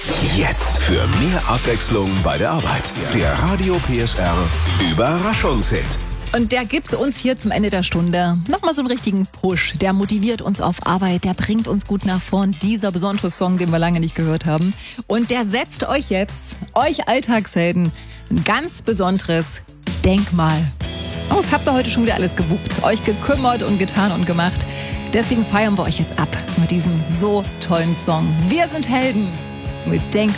Jetzt für mehr Abwechslung bei der Arbeit. Der Radio PSR Überraschungshit. Und der gibt uns hier zum Ende der Stunde nochmal so einen richtigen Push. Der motiviert uns auf Arbeit, der bringt uns gut nach vorn. Dieser besondere Song, den wir lange nicht gehört haben. Und der setzt euch jetzt, euch Alltagshelden, ein ganz besonderes Denkmal. Oh, das habt ihr heute schon wieder alles gewuppt, euch gekümmert und getan und gemacht. Deswegen feiern wir euch jetzt ab mit diesem so tollen Song. Wir sind Helden mit Denkmal.